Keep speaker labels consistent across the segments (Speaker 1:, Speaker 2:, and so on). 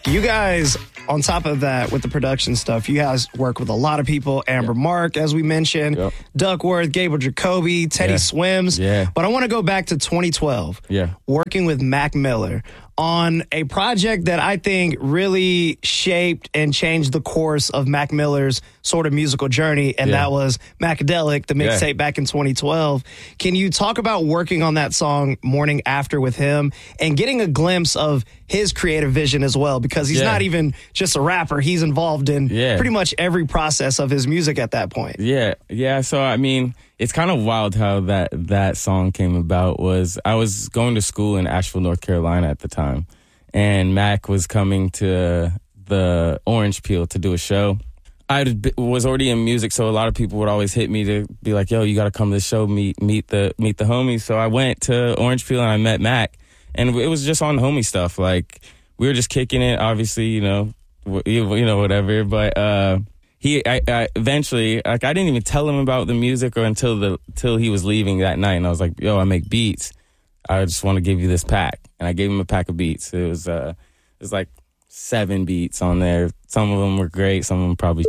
Speaker 1: You guys, on top of that, with the production stuff, you guys work with a lot of people. Amber Mark, as we mentioned, Duckworth, Gabriel Jacoby, Teddy Swims. But I want to go back to 2012, working with Mac Miller on a project that I think really shaped and changed the course of Mac Miller's sort of musical journey, and that was Macadelic, the mixtape back in 2012. Can you talk about working on that song Morning After with him and getting a glimpse of his creative vision as well? Because he's not even just a rapper. He's involved in pretty much every process of his music at that point.
Speaker 2: Yeah. So, I mean, it's kind of wild how that song came about. I was going to school in Asheville, North Carolina at the time, and Mac was coming to the Orange Peel to do a show. I was already in music, so a lot of people would always hit me to be like, yo, you got to come to the show, meet the homies. So I went to Orange Peel and I met Mac, and it was just on homie stuff. Like, we were just kicking it, obviously, you know, whatever. But I eventually, like, I didn't even tell him about the music or until he was leaving that night. And I was like, yo, I make beats. I just want to give you this pack. And I gave him a pack of beats. It was like 7 beats on there. Some of them were great. Some of them probably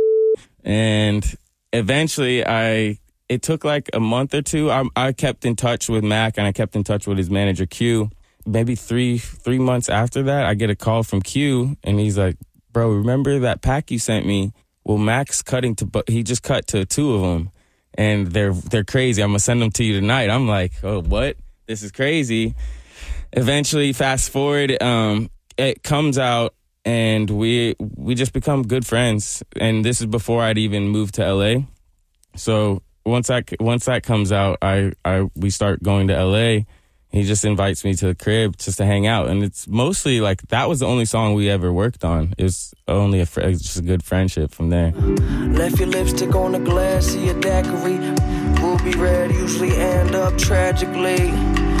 Speaker 2: And eventually it took like a month or two. I kept in touch with Mac, and I kept in touch with his manager, Q. Maybe three months after that, I get a call from Q, and he's like, bro, remember that pack you sent me? Well, Mac's he just cut to 2 of them, and they're crazy. I'm going to send them to you tonight. I'm like, oh, what? This is crazy. Eventually, fast forward, it comes out, and we just become good friends. And this is before I'd even moved to LA. So once that comes out, we start going to LA. He just invites me to the crib just to hang out. And it's mostly like that was the only song we ever worked on. It was only just a good friendship from there.
Speaker 3: Left your lipstick on the glass of your daiquiri. Ruby red usually end up tragically.